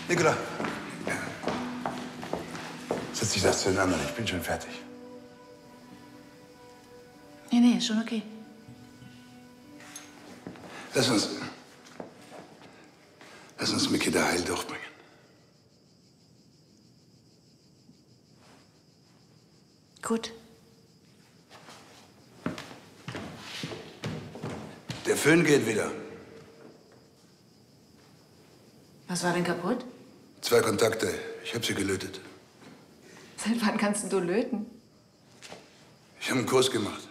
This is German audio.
Nicola. Setz dich das zu den anderen. Ich bin schon fertig. Nee, ist schon okay. Lass uns Micky da heil durchbringen. Gut. Der Föhn geht wieder. Was war denn kaputt? 2 Kontakte. Ich habe sie gelötet. Seit wann kannst du löten? Ich habe einen Kurs gemacht.